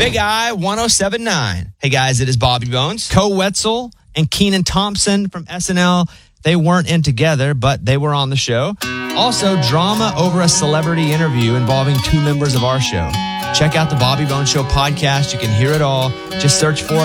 Big Eye 1079. Hey guys, it is Bobby Bones. Co Wetzel and Keenan Thompson from SNL. They weren't in together, but they were on the show. Also, drama over a celebrity interview involving two members of our show. Check out the Bobby Bones Show podcast. You can hear it all. Just search for